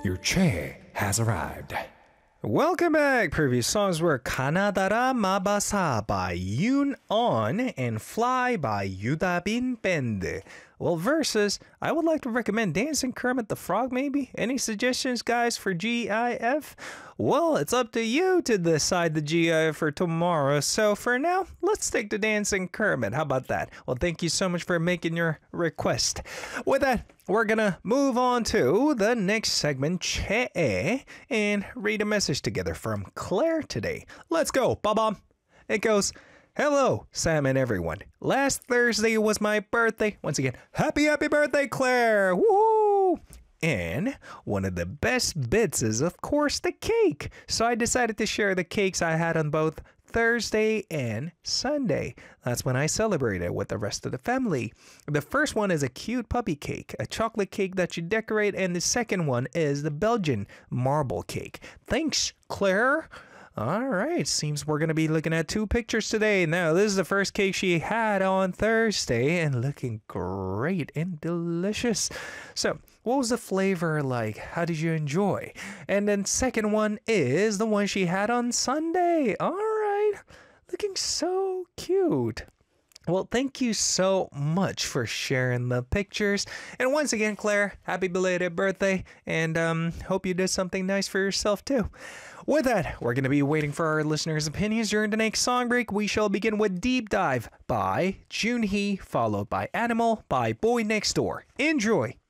Your Che has arrived. Welcome back! Previous songs were Kanadara Mabasa by Yoon On and Fly by Yuda Bin Bend. Well, versus, I would like to recommend Dancing Kermit the Frog maybe? Any suggestions, guys, for GIF? Well, it's up to you to decide the GIF for tomorrow, so for now, let's stick to Dancing Kermit. How about that? Well, thank you so much for making your request. With that, we're gonna move on to the next segment, Che, and read a message together from Claire today. Let's go, Baba. It goes, hello, Sam and everyone. Last Thursday was my birthday. Once again, happy birthday, Claire! Woohoo! And one of the best bits is, of course, the cake. So I decided to share the cakes I had on both Thursday and Sunday. That's when I celebrated with the rest of the family. The first one is a cute puppy cake, a chocolate cake that you decorate, and the second one is the Belgian marble cake. Thanks, Claire. All right, seems we're going to be looking at two pictures today. Now, this is the first cake she had on Thursday and looking great and delicious. So, what was the flavor like? How did you enjoy? And then second one is the one she had on Sunday. All right, looking so cute. Well, thank you so much for sharing the pictures. And once again, Claire, happy belated birthday. And hope you did something nice for yourself too. With that, we're going to be waiting for our listeners' opinions during the next song break. We shall begin with Deep Dive by Junhee, followed by Animal by Boy Next Door. Enjoy!